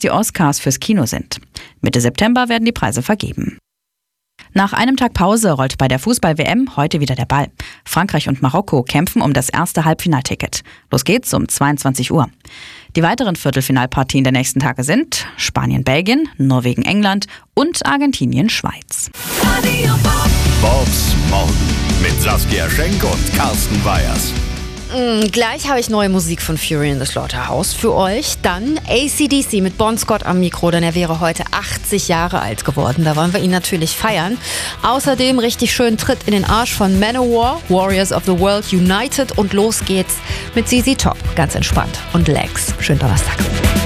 die Oscars fürs Kino sind. Mitte September werden die Preise vergeben. Nach einem Tag Pause rollt bei der Fußball-WM heute wieder der Ball. Frankreich und Marokko kämpfen um das erste Halbfinalticket. Los geht's um 22 Uhr. Die weiteren Viertelfinalpartien der nächsten Tage sind Spanien-Belgien, Norwegen-England und Argentinien-Schweiz. Bobs Morgen mit Saskia Schenk und Carsten Weyers. Gleich habe ich neue Musik von Fury in the Slaughterhouse für euch. Dann AC/DC mit Bon Scott am Mikro, denn er wäre heute 80 Jahre alt geworden. Da wollen wir ihn natürlich feiern. Außerdem richtig schön Tritt in den Arsch von Manowar, Warriors of the World United. Und los geht's mit ZZ Top. Ganz entspannt. Und Legs. Schönen Donnerstag.